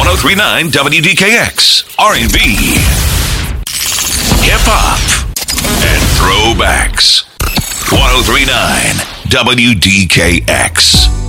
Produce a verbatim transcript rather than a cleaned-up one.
one oh three point nine W D K X, R and B, hip hop, and throwbacks. one oh three point nine W D K X.